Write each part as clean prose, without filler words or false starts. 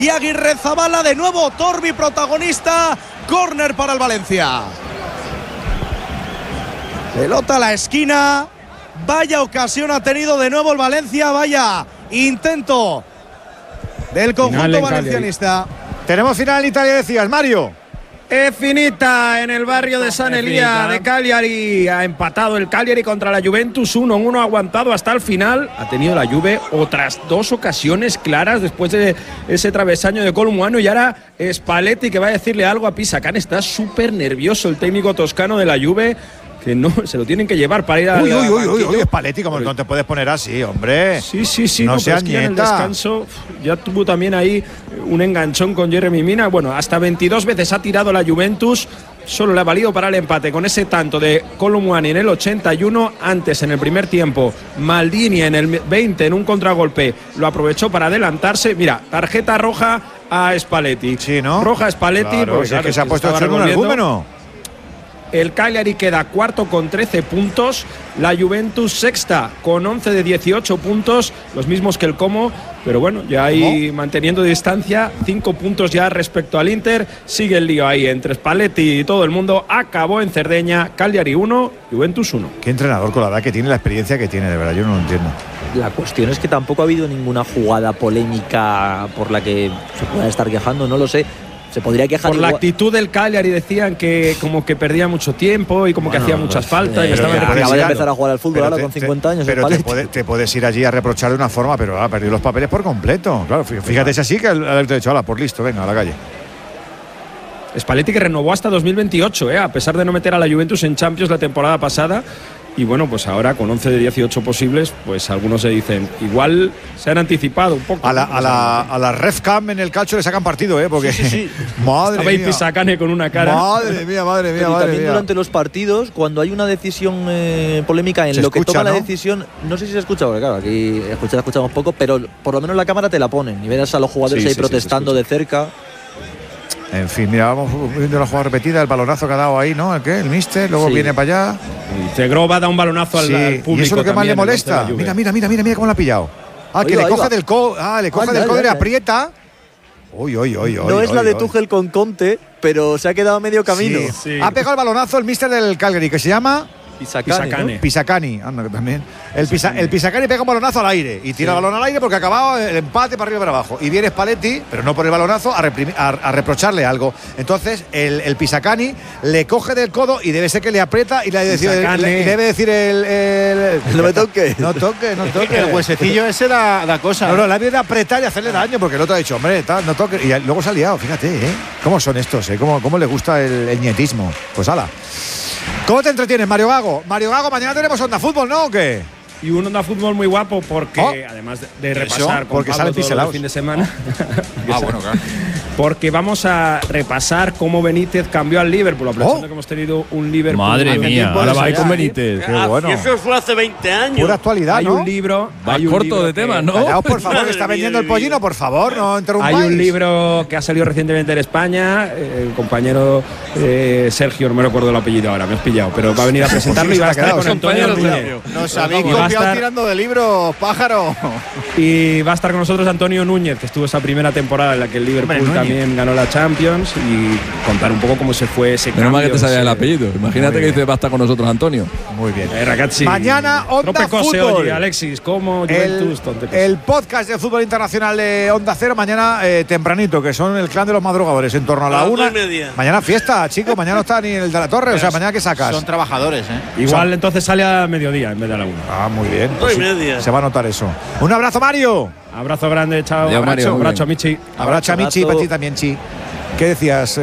Y Aguirrezabala de nuevo, Torbi protagonista, córner para el Valencia. Pelota a la esquina, vaya ocasión ha tenido de nuevo el Valencia, vaya intento del conjunto valencianista. Tenemos final en Italia, decías, Mario. Es finita en el barrio de San Elia de Cagliari. Ha empatado el Cagliari contra la Juventus 1-1, ha aguantado hasta el final. Ha tenido la Juve otras dos ocasiones claras después de ese travesaño de Colomboano. Y ahora Spalletti, que va a decirle algo a Pisacane. Está súper nervioso el técnico toscano de la Juve, que no se lo tienen que llevar para ir a. Uy, Spalletti, como no te puedes poner así, hombre. Sí. No seas es que en el descanso ya tuvo también ahí un enganchón con Jeremy Mina. Bueno, hasta 22 veces ha tirado la Juventus. Solo le ha valido para el empate con ese tanto de Colomboani en el 81. Antes, en el primer tiempo, Maldini en el 20 en un contragolpe lo aprovechó para adelantarse. Mira, tarjeta roja a Spalletti. Sí, ¿no? Roja a Spalletti. Claro, pues, es que se ha puesto hecho en un argumento. El Cagliari queda cuarto con 13 puntos, la Juventus sexta con 11 de 18 puntos, los mismos que el Como, pero bueno, ya ahí manteniendo distancia, 5 puntos ya respecto al Inter. Sigue el lío ahí entre Spalletti y todo el mundo. Acabó en Cerdeña, Cagliari 1, Juventus 1. Qué entrenador con la edad que tiene, la experiencia que tiene, de verdad, yo no lo entiendo. La cuestión es que tampoco ha habido ninguna jugada polémica por la que se pueda estar quejando, no lo sé. Se podría quejar por la actitud del Cagliari. Decían que como que perdía mucho tiempo y como que hacía muchas faltas y estaba acaba de empezar a jugar al fútbol ahora con 50 años. Pero te puedes ir allí a reprochar de una forma, pero ha perdido los papeles por completo. Claro, fíjate, es así que el te ha dicho, por listo, venga, a la calle. Spalletti, que renovó hasta 2028, a pesar de no meter a la Juventus en Champions la temporada pasada. Y bueno, pues ahora con 11 de 18 posibles, pues algunos se dicen, igual se han anticipado un poco. A la Refcam en el calcio le sacan partido, porque sí. Madre mía. Pisacane con una cara. Madre mía. Pero también durante los partidos, cuando hay una decisión polémica en lo que toma la decisión, no sé si se escucha, porque claro, aquí escuchamos poco, pero por lo menos la cámara te la ponen y verás a los jugadores ahí protestando de cerca. En fin, mira, vamos viendo la jugada repetida, el balonazo que ha dado ahí, ¿no? El míster, luego viene para allá. Y Zegrova da un balonazo al público. Y eso es lo que más le molesta. Mira cómo lo ha pillado. Que le coge del codo. Le coge del codo y le aprieta. No es la de Tuchel con Conte, pero se ha quedado a medio camino. Sí. Ha pegado el balonazo el míster del Cagliari, que se llama Pisacane. Anda, también. El Pisacane pega un balonazo al aire y tira el balón al aire porque acababa el empate para arriba y para abajo. Y viene Spalletti, pero no por el balonazo, a reprocharle algo. Entonces, el Pisacane le coge del codo y debe ser que le aprieta y debe decir no me toque. No toque. El huesecillo ese da cosa. No, la viene a apretar y hacerle daño porque el otro ha dicho, hombre, no toque. Y luego se ha liado, fíjate, ¿Cómo son estos, ¿Cómo le gusta el nietismo? Pues ala. ¿Cómo te entretienes, Mario Gago? Mañana tenemos Onda Fútbol, ¿no? ¿O qué? Y un Onda Fútbol muy guapo porque, además de repasar con Pablo todo el fin de semana, bueno, claro. porque vamos a repasar cómo Benítez cambió al Liverpool, aprovechando que hemos tenido un Liverpool. Madre mía, ahora va con Benítez. Qué bueno. Y eso fue hace 20 años. Pura actualidad, hay un libro. Hay un corto de temas, ¿no? Callaos, por favor, que está vendiendo el pollino, por favor, no interrumpáis. Hay un libro que ha salido recientemente en España, el compañero Sergio, no me recuerdo el apellido ahora, me has pillado, pero va a venir a presentarlo y va a estar con Antonio Núñez. Nos habéis copiado tirando de libros, pájaro. Y va a estar con nosotros Antonio Núñez, que estuvo esa primera temporada en la que el Liverpool también ganó la Champions, y contar un poco cómo se fue ese cambio. Menos mal que te sabía el apellido. Imagínate que dice va a estar con nosotros Antonio. Muy bien. Ragazzi, mañana Onda Fútbol. Oye, Alexis, ¿cómo Juventus? El podcast de fútbol internacional de Onda Cero mañana tempranito, que son el clan de los madrugadores, en torno a la 1:30. Mañana fiesta, chicos, mañana no está ni el de la Torre, o sea, mañana ¿qué sacas? Son trabajadores, Igual entonces sale a mediodía en vez de a la 1. Muy bien. Pues se va a notar eso. Un abrazo, Mario. Abrazo grande, chao. Adiós, Mario. Abrazo a Michi. Abrazo a Michi, para ti también, Chi. ¿Qué decías,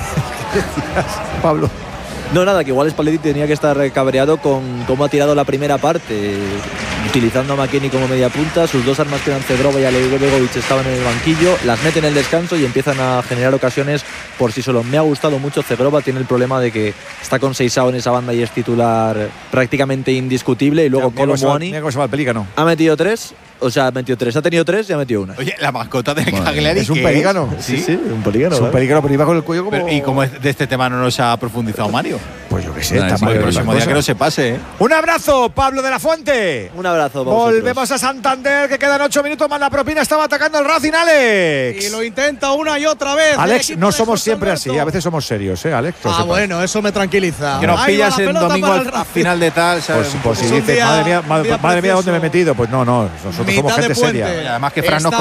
Pablo? No, nada, que igual Spalletti tenía que estar cabreado con cómo ha tirado la primera parte, utilizando a McKennie como media punta. Sus dos armas, que eran Zegrova y Alegovic, estaban en el banquillo, las meten en el descanso y empiezan a generar ocasiones por sí solo. Me ha gustado mucho Zegrova, tiene el problema de que está con Seisao en esa banda y es titular prácticamente indiscutible. Y luego Colomboani ha metido 3. O sea, ha metido 3. Ha tenido 3 y ha metido 1. Oye, la mascota de Cagliari. Es un pelícano. Sí, un pelícano. Es un pelícano, pero iba con el cuello como. ¿Y cómo es de este tema no nos ha profundizado Mario? Pues yo qué sé, Nah, está es mal. muy El próximo día que no se pase, ¿eh? Un abrazo, Pablo de la Fuente. Un abrazo. Para vosotros. Volvemos a Santander, que quedan 8 minutos más la propina. Estaba atacando el Racing, Alex. Y lo intenta una y otra vez. Alex, no somos siempre así, a veces somos serios, Alex. Bueno, eso me tranquiliza. Que nos Ahí va pillas la en pelota domingo para el al Racing. final de tal, ¿sabes? Pues si un dices, día- madre mía, un día ¿dónde me he precioso. metido? Pues no, nosotros somos Mitad de gente puente. seria. Y además que Fran nos